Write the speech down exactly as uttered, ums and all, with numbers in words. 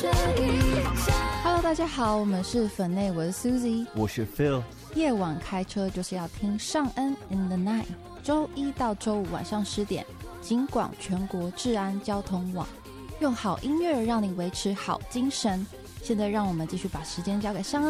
Hello， 大家好，我们是粉内，我是 Suzy， 我是 Phil。 夜晚开车就是要听尚恩 in the night， 周一到周五晚上十点，警广全国治安交通网，用好音乐让你维持好精神。现在让我们继续把时间交给尚恩。